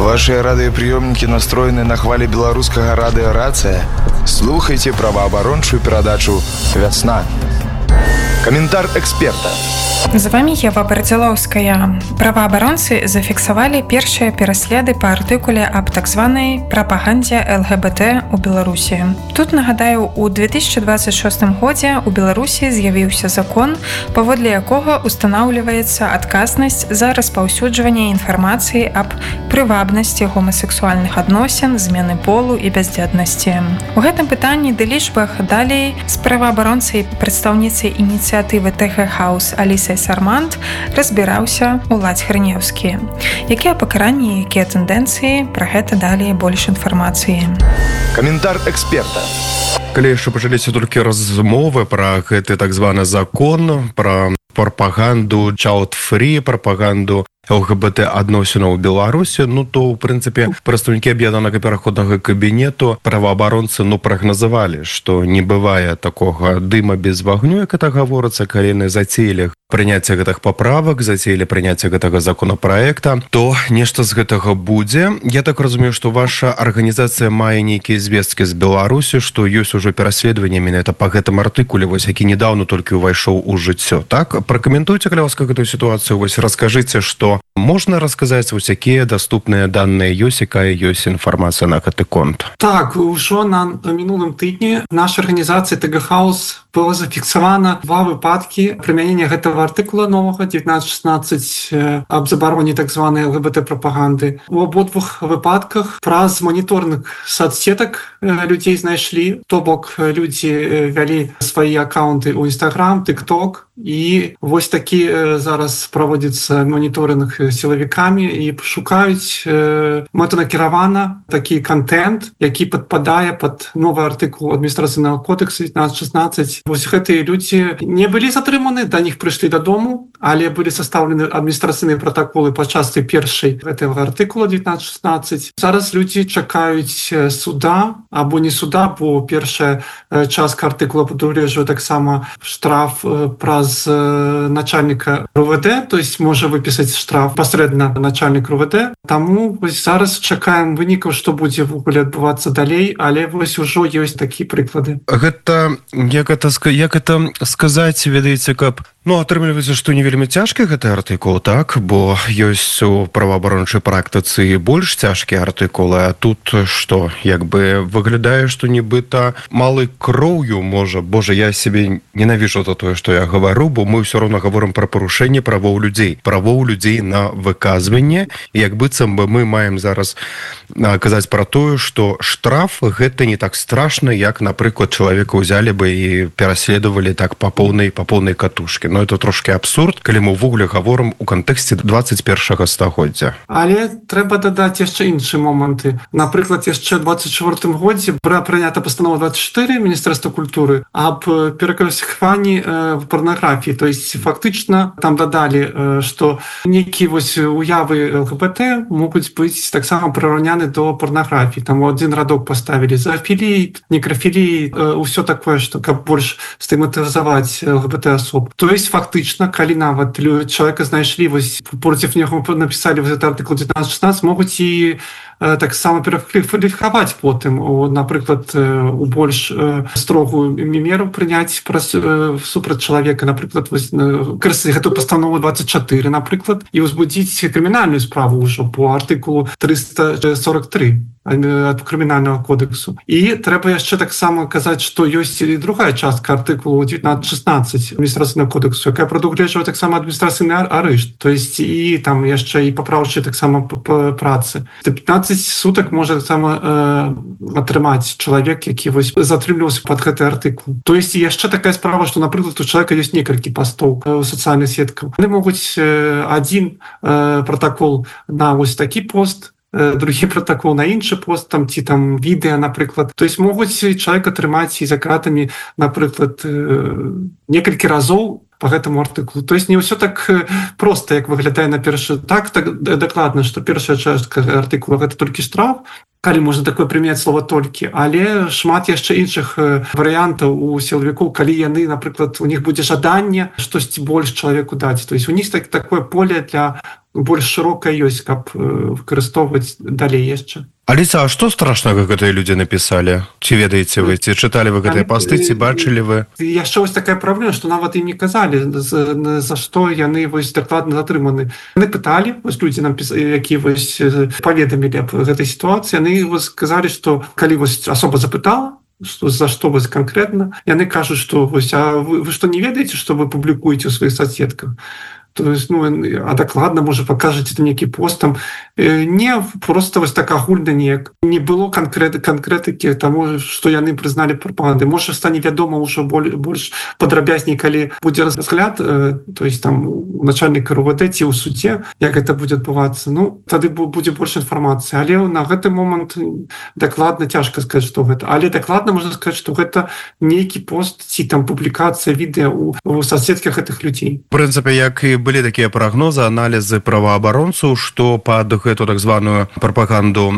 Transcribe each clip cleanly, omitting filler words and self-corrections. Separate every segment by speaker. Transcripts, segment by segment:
Speaker 1: Ваши радыёпрыёмнікі настроены на хвалі беларускага радыёрацыя. Слухайте праваабарончую перадачу «Вясна». Каментар эксперта.
Speaker 2: З вами Ева Бардзілоўская. Праваабаронцы зафіксавалі першыя пераследы па артыкуле аб так званай прапагандзе ЛГБТ у Беларусі. Тут, нагадаю, у 2026 годзе у Беларусі з'явіўся закон, паводле якога устанаўліваецца адказнасць за распаўсюджванне інфармацыі аб прывабнасці гомасексуальных адносін, змены полу і бяздзетнасці. У гэтым пытанні ды лічбах далей з праваабаронцай прадстаўніцай ініцыятывы ТГ Хаус Алісай Сармант разбіраўся Уладзь Хрынеўскі. Якія пакаранні, якія тэндэнцыі, пра гэта далей больш інфармацыі.
Speaker 1: Каментар эксперта.
Speaker 3: Калі яшчэ пачаліся толькі размовы пра гэты так званы закон, пра прапаганду child-free, прапаганду ЛГБТ адносінаў у Беларусі, то, ў прынцыпе, прадстаўнікі аб'яднанага пераходнага кабінету праваабаронцы прагназавалі, што не бывае такога дыма без вагню, як это гаворыцца, калі яны зацеілі прыняцце гэтых паправак, зацеілі прыняцце гэтага законапраекта, то нешта з гэтага будзе. Я так разумею, што ваша арганізацыя мае нейкія звесткі з Беларусі, што ёсць ужо пераследаванне менавіта па гэтым артыкуле, які нядаўна толькі ўвайшоў у жыццё. Так, пракаментуйце, калі ласка, гэтую сітуацыю, раскажыце, што можна расказаць, якія даступныя даныя ёсць, якая ёсць інфармацыя на гэты конт.
Speaker 4: Так, ужо на мінулым тыдні нашай арганізацыі ТГ Хаус было зафіксавана 2 выпадкі прымянення гэтага артыкула новага 1916 аб забароне так званай ЛГБТ-прапаганды. У абодвух выпадках праз моніторных соцсетак людзей знайшлі, то бок людзі вялі свае аккаунты ў Instagram, TikTok, і вось такі зараз праводзіцца моніторинг сілавікамі і шукаюць мэтанакіравана такі контент, які падпадае пад новы артыкул адміністрацыйнага кодексу 1916. Вось гэтыя людзі не былі затрыманы, да них прыйшлі дадому, але былі састаўлены адміністрацыйныя пратаколы па частцы першай гэтага артыкула 1916. Зараз людзі чакаюць суда або не суда, бо першая частка артыкула прадугледжвае таксама штраф праз начальніка РУВД, то есть можа выпісаць штраф пасрэдна начальнік РУВД. Таму вось зараз чакаем вынікаў, што будзе ввогуле адбывацца далей, але вось ужо ёсць такія прыклады.
Speaker 3: Гэта як это сказаць, ведаеце, каб атрымліваецца, што не вельмі цяжкі гэты артыкул, так? Бо ёсць у праваабарончай практыцы больш цяжкія артыкулы, а тут што? Як бы выглядае, што нібыта малой кроўю можа. Божа, я сябе ненавіжу за тое, што я гавару, бо мы ўсё роўна гаворым пра парушэнне правоў людзей на выказванне, і як быццам бы мы маем зараз казаць пра тое, што штраф гэта не так страшна, як, напрыклад, чалавека ўзялі бы і пераследавалі так па поўнай катушкі. Но это трошки абсурд, калі мы ўвогуле гаворым у кантэксце 21 стагоддзя.
Speaker 4: Але трэба дадаць яшчэ іншыя моманты. Напрыклад, яшчэ ў 24 годзе прынята пастанова 24 Міністэрства культуры аб перакваліфікаванні парнаграфіі. То есть фактычна там дадалі, што нейкія вось уявы ЛГБТ могуць быць таксама прыраўняны до парнаграфіі. Там один радок паставілі зоофіліі, некрафіліі, ўсё такое, што каб больш стыгматызаваць ЛГБТ-асоб. То есть фактычна, калі нават чалавека знайшлі, вось проціў яго напісалі вось этот артыкул 1916, могуць і таксама перакваліфікаваць потым, напрыклад, у больш строгую меру прыняць супраць чалавека, напрыклад, выкарыстаць гэту пастанову 24, напрыклад, і ўзбудзіць крымінальную справу ўжо по артыкулу 343 крымінальнага кодексу. І трэба яшчэ таксама казаць, што ёсць і другая частка артыкулу 1916 адміністрацыйнага кодексу, якая прадугледжвае таксама адміністрацыйны арышт, то есть і там яшчэ і папраўчыя таксама працы. 15 сутак можа таксама атрымаць чалавек, які вось затрымліваўся пад гэты артыкул. То есть яшчэ такая справа, што, напрыклад, у чалавека ёсць некалькі пастоў у сацыяльных сетках. Яны могуць адзін пратакол на вось такі пост, другі пратакол на іншы пост, там ці там відэа, напрыклад. То есть могуць чалавек атрымаць і за кратамі, напрыклад, некалькі разоў по гэтаму артыкулу. То есть не ўсё так проста, як выглядае на першы. Так дакладна, што першая частка артыкула гэта толькі штраф, калі можна такое прымяць слова толькі, але шмат яшчэ іншых варыянтаў у сілавікоў, калі яны, напрыклад, у них будзе жаданне штосьці больш чалавеку даць. То есть у них такое поле для больш шырокая ёсць, каб выкарыстоўваць далей яшчэ.
Speaker 3: Аліса, а што страшнага гэтыя людзі напісалі? Ці ведаеце вы, ці чыталі вы гэтыя пасты, ці бачылі вы?
Speaker 4: Яшчэ вось такая праблема, што нават ім не казалі, за што яны вось дакладна затрыманы. Яны пыталі, вось людзі нам які вось паведамілі аб гэтай сітуацыі, яны вось сказалі, што калі вось асоба запытала, за што вось канкрэтна, яны кажуць, што вось, а вы што не ведаеце, што вы публікуеце ў сваіх соцсетках? То есть, а дакладна, можа, пакажаце там нейкі пост там. Не, просто вось так агульна неяк. Не было канкрэтыкі таму, што яны прызналі прапаганды. Можа, стане вядома ўжо больш падрабязней, калі будзе разгляд, то есть там у начальніка РУВД ці ў суде, як гэта будзе адбывацца. Ну, тады будзе больш інфармацыі. Але на гэты момант дакладна цяжка сказаць, што гэта. Але дакладна можна сказаць, што гэта нейкі пост ці там публікацыя відэа ў соцсетках гэтых людзей.
Speaker 3: В прынцыпе, як і былі такія прагнозы, аналізы праваабаронцаў, што пад гэту так званую прапаганду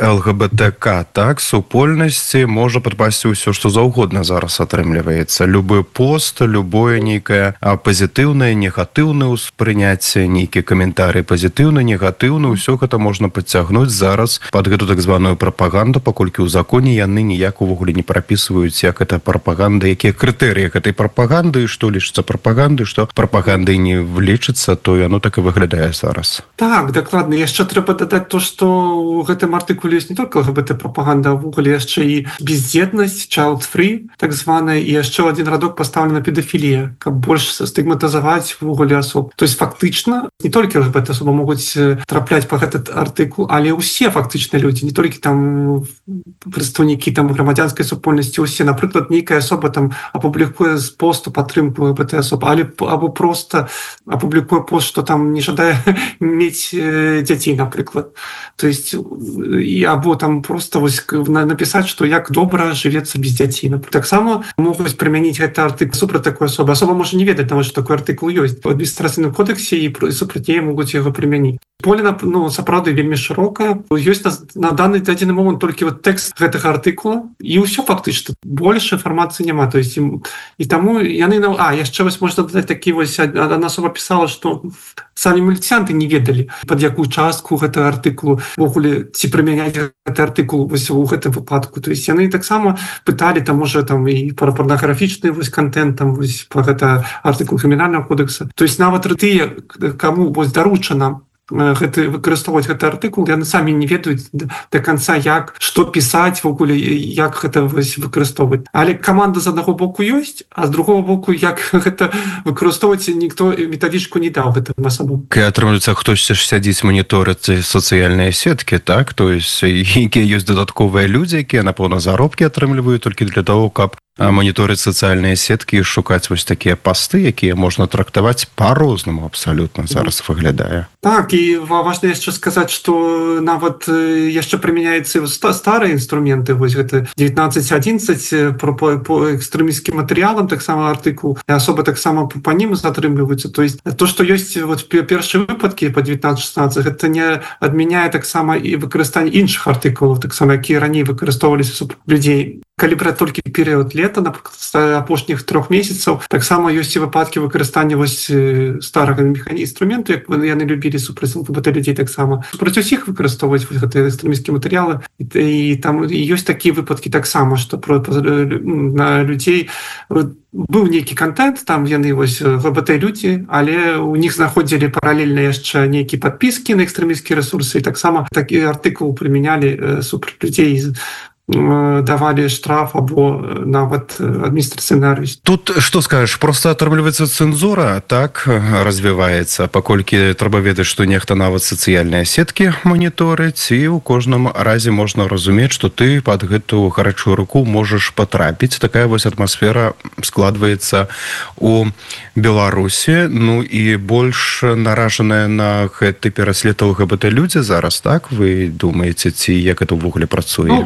Speaker 3: ЛГБТК, так, супольнасці можа падпасці ўсё, што заўгодна зараз атрымліваецца. Любы пост, любое нейкае пазітыўнае, негатыўнае ўспрыняцце, нейкі каментарый пазітыўны, негатыўны, ўсё гэта можна падцягнуць зараз пад гэту так званую прапаганду, паколькі ў законе яны ніяк увогуле не прапісваюць, як гэта прапаганда, якія крытэрыі гэтай прапаганды, што лічыцца прапагандай, што прапагандай не лічыцца, то яно так і выглядае зараз.
Speaker 4: Так, дакладна. Яшчэ трэба дадаць то, што ў гэтым артыкуле ёсць не толькі ЛГБТ-прапаганда, а ўвогуле яшчэ і бездзетнасць, child-free, так званая, і яшчэ адзін радок пастаўлена педафілія, каб больш стыгматызаваць ўвогуле асоб. То есть фактычна не толькі ЛГБТ-асобы могуць трапляць па гэты артыкул, але ўсе фактычна людзі, не толькі там прадстаўнікі там грамадзянскай супольнасці, усе. Напрыклад, нейкая асоба там апублікуе з посту падтрымку ЛГБТ-асоб, або проста апублікуе пост, што там не жадае мець дзяцей, напрыклад. То есть, або там просто вось напісаць, што як добра жывецца без дзяцей. Таксама могуць прымяніць гэты артыкул супраць такой асобы. Асоба можа не ведаць, што такой артыкул ёсць. У адміністрацыйным кодексе і супраць яе могуць яго прымяніць. Поле, сапраўды, вельмі шырокае. Ёсць на даны дадзены момант толькі тэкст гэтага артыкула, і ўсё фактычна. Больш інфармацыі няма. То есть, і таму яны... яшчэ вось можна дадаць такі вось... Адна асоба пісала, што самі міліцыянты не ведалі, пад якую частку гэтага артыкулу вогуле ці прымяняць гэты артыкул вось у гэтым выпадку. То есть яны таксама пыталі, там можа там і пра парнаграфічны вось контент, там вось пра гэта артыкул крымінальнага кодекса. То есть нават тыя, каму вось даручана выкарыстоўваць гэты артыкул, яны самі не ведаюць да канца, як, што пісаць вогуле, як гэта выкарыстоўваць. Але каманда з аднаго боку ёсць, а з другого боку, як гэта выкарыстоўваць, ніхто метадычку не даў гэтым асобам.
Speaker 3: Атрымліваецца, хтосьці ж сядзіць маніторыць сацыяльныя сеткі, так? То есть, якія ёсць дадатковыя людзі, якія, напэўна, заробкі атрымліваюць толькі для того, каб моніторыць сацыяльныя сеткі і шукаць вось такія пасты, якія можна трактаваць па-рознаму абсалютна зараз выглядае.
Speaker 4: Так, і важна яшчэ сказаць, што нават яшчэ прымяняецца старыя інструменты, вось гэта 19.11 по экстрэмісцкім матэрыялам, таксама артыкул, і асоба таксама па нім затрымліваюцца. То есть то, што ёсць першыя выпадкі па 19.16, гэта не адмяняе таксама і выкарыстанне іншых артыкулаў, таксама якія раней выкарыстоўваліся супраць людзей. Калі браць толькі перыяд лета, напрыклад, апошніх 3 месяцаў, таксама ёсць і выпадкі выкарыстання вось старага інструменту, як яны любілі супраць ЛГБТ людзей таксама. Супраць усіх выкарыстоўваць гэтыя экстрэмісцкія матэрыялы. І там ёсць такія выпадкі таксама, што на людзей быў нейкі контент, там яны вось ЛГБТ-людзі, але у них знаходзілі паралельна яшчэ нейкія падпіскі на экстрэмісцкія рэсурсы, і таксама такі артыкул прымянялі супраць людзей, давалі штраф або нават адміністрацыйны арышт.
Speaker 3: Тут што скажаш, проста атрымліваецца цэнзура, так развіваецца, паколькі трэба ведаць, што нехта нават сацыяльныя сеткі маніторыць, і ў кожным разе можна разумець, што ты пад гэту гарачую руку можаш патрапіць. Такая вось атмасфера складваецца у Беларусі, ну і больш наражаныя на гэты пераслед ЛГБТ людзі зараз, так? Вы думаеце, ці як гэта ўвогуле працуе?
Speaker 4: Ну,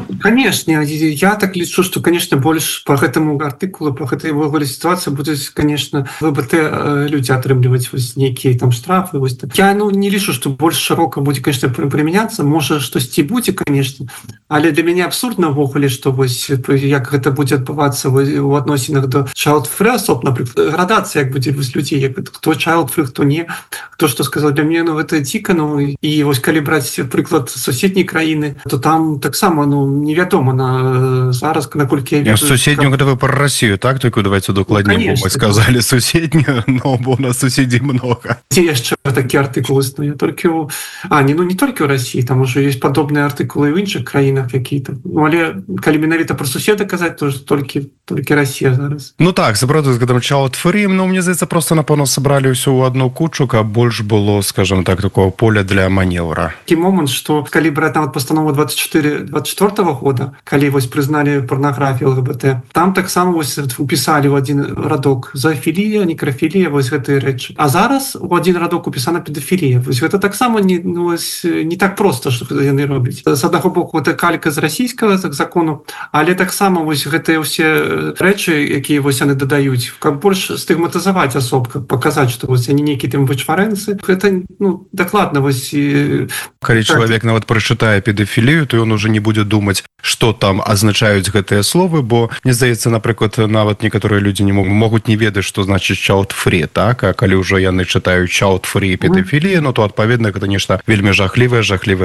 Speaker 4: Канешне, я так лічу, што конечно больш по гэтаму артыкулу по гэтай ўвогуле сітуацыі будуць конечно ЛГБТ людзі атрымліваць вось нейкія там штрафы. Я не лічу, што больш шырока будзе конечно прымяняцца, можа штосьці будзе конечно, але для мяне абсурдна ўвогуле, што вось як гэта будзе адбывацца у адносінах до child-free асоб, напрыклад, градацыя як будзе вось людзей, як хто child-free, хто не, хто што сказаў, для мяне гэта дзіка. І вось калі браць прыклад суседняй краіны, то там таксама невядома зараз наколькі
Speaker 3: суседнюю гэта вы про Россию, так? Только давайте докладнее сказали суседнюю, но бо у нас суседей много.
Speaker 4: Ці яшчэ такі артыкул існуе толькі не толькі ў России, там уже есть падобныя артыкулы ў іншых краінах какие-то. Але калі менавіта про суседа казаць, то толькі Россия зараз.
Speaker 3: Так, сапраўды з гэтым child-free, мне здаецца, просто напэўна сабралі ўсё ў одну кучу, каб больш было, скажем так, такого поля для маневра.
Speaker 4: Такі момант, што калі браць нават пастанову 24 года, калі вось прызналі парнаграфію ЛГБТ, там таксама вось упісалі ў адзін радок зоофілія, некрафілія, вось гэтыя рэчы. А зараз у адзін радок упісана педафілія. Вось гэта таксама не так проста, што яны робяць. З аднаго боку, гэта калька з расійскага закону, але таксама вось гэтыя ўсе рэчы, якія вось яны дадаюць, каб больш стыгматызаваць асоб, каб паказаць, што вось яны нейкі там вычварэнцы. Гэта дакладна вось.
Speaker 3: Калі чалавек нават прачытае педафілію, то ён уже не будзе думаць, што там азначаюць гэтыя словы, бо мне здаецца, напрыклад, нават некаторыя людзі не могуць не ведаць, што значыць child-free, так? А калі ўжо яны чытаюць child-free педафілія, то адпаведна гэта нешта вельмі жахлівае.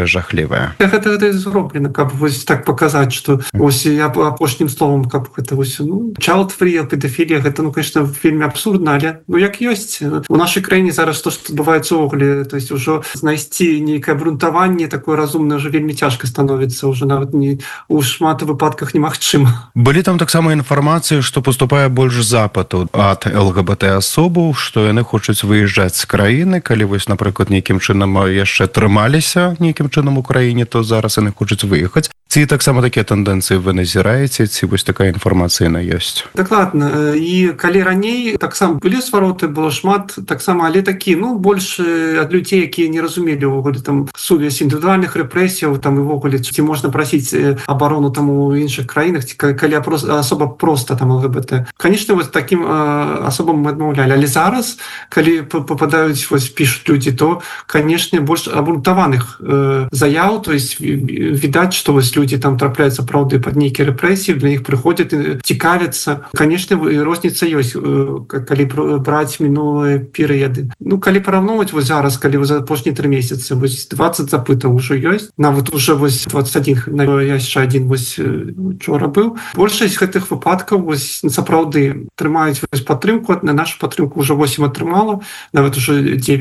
Speaker 4: Гэта зроблена, каб вось так паказаць, што вось я апошнім словам, каб гэта вось child-free, педафілія, гэта конечно вельмі абсурдна, але як ёсць. У нашай краіне зараз то, што адбываецца ўвогуле, то есть ужо знайсці нейкае абгрунтаванне такое разумнае ўжо вельмі цяжка становіцца, ўжо нават у шмат выпадках немагчыма.
Speaker 3: Былі там таксама інфармацыі, што поступае больш запытаў ад ЛГБТ-асобаў, што яны хочуць выязджаць з краіны, калі вось, напрыклад, нейкім чынам яшчэ трымаліся нейкім чынам у краіне, то зараз яны хочуць выехаць. Ці таксама такія тэндэнцыі вы назіраеце, ці вось такая інфармацыя ёсць?
Speaker 4: Дакладна. І калі раней таксама былі свароты, было шмат таксама, але такі, больш ад людзей, якія не разумелі ўвогуле там сувязь індывідуальных рэпрэсіяў, там і ўвогуле, ці можна прасіць абарону там у іншых краінах, ці калі асоба проста там ЛГБТ. Конечно, вось такім асобам мы адмаўлялі. Але зараз, калі попадаюць, вось пішуць людзі, то, конечно, больш абгрунтаваных заяў, то есть відаць, што вось людзі там трапляюць сапраўды пад нейкія рэпрэсіі, для іх прыходзяць, цікавяцца. Конечно, розніца ёсць, калі браць минулыя перыяды. Калі параўноўваць вось зараз, калі за апошнія 3 месяцы, вось 20 запытаў ужо ёсць, нават уже вось 21, яшчэ адзін вось учора быў. Большасць гэтых выпадкаў вось сапраўды трымаюць вось падтрымку, на нашу падтрымку ўжо 8 атрымала, нават уже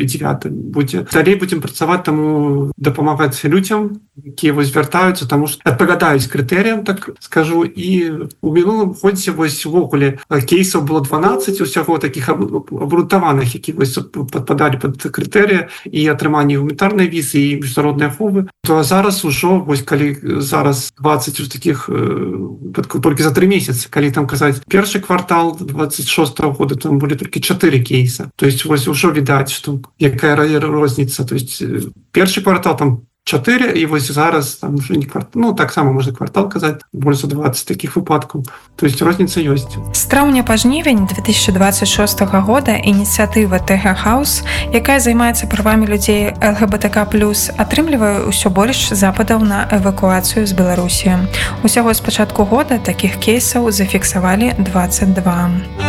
Speaker 4: 9 будзе. Далей будзем працаваць, таму дапамагаць людзям, якія вось вяртаюцца, таму што адпавядаюць крытэрыям, так скажу. І у мінулым годзе вось увогуле кейсаў было 12 усяго такіх абгрунтаваных, які вось падпадалі пад крытэрыі і атрыманне гуманітарнай візы і міжнароднай аховы. То зараз ужо вось калі зараз 20 у такіх толькі за 3 месяцы, калі там казаць першы квартал 26-го года, там былі толькі 4 кейса. То есть вось ужо відаць, што якая розніца. То есть першы квартал там 4, і вось зараз там уже не квартал, так само можна квартал казаць, больш за 20 такіх выпадкаў. То есть розніца ёсць.
Speaker 2: З траўня па жнівень 2026 года ініцыятыва TH House, якая займаецца правамі людзей ЛГБТК+, атрымлівае ўсё больш западаў на эвакуацыю з Беларусі. Усяго з пачатку года такіх кейсаў зафіксавалі 22.